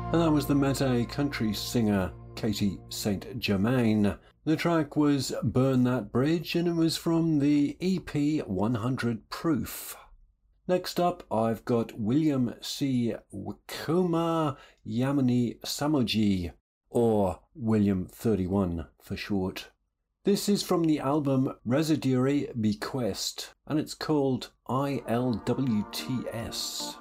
And that was the Mete country singer Katie St. Germain. The track was Burn That Bridge, and it was from the EP 100 Proof. Next up, I've got William C. Wikoma Yamini Samoji, or William 31 for short. This is from the album Residuri Bequest, and it's called ILWTS.